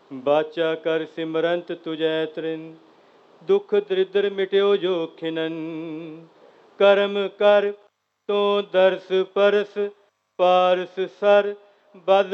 ਬਾਚਾ ਕਰ ਸਿਮਰੰਤ ਤੁਜੈ ਤ੍ਰਿਨ, ਦੁਖ ਦਰਿਦਰ ਮਿਟਿਓ ਜੋ ਖਿਨਨ। ਕਰਮ ਕਰ ਤੋ ਦਰਸ ਪਰਸ, ਪਾਰਸ ਸਰ ਬਦ